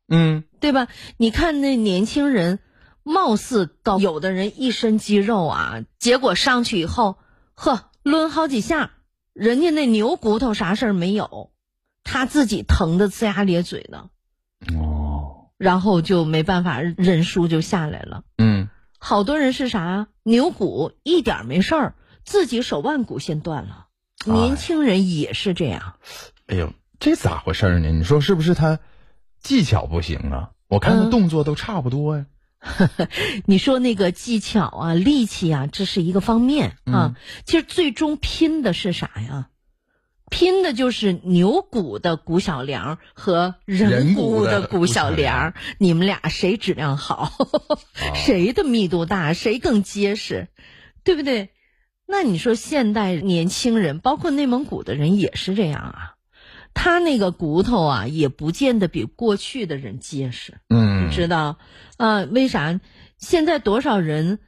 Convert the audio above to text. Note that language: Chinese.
对吧？你看那年轻人貌似高，有的人一身肌肉啊，结果上去以后，抡好几下，人家那牛骨头啥事儿没有，他自己疼得呲牙咧嘴的。然后就没办法认输就下来了。好多人是啥？牛骨一点没事儿，自己手腕骨先断了。年轻人也是这样。 哎呦，这咋回事呢？你说是不是他技巧不行啊？我看他动作都差不多呀。 你说那个技巧啊、力气啊，这是一个方面啊。其实最终拼的是啥呀？拼的就是牛骨的骨小梁和人骨的骨小梁，你们俩谁质量好，谁的密度大，谁更结实，对不对？那你说现代年轻人，包括内蒙古的人也是这样啊，他那个骨头啊，也不见得比过去的人结实。你知道为啥？现在多少人